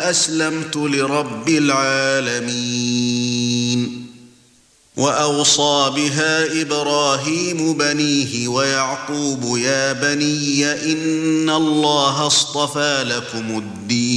أسلمت لرب العالمين. وأوصى بها إبراهيم بنيه ويعقوب يا بني إن الله اصطفى لكم الدين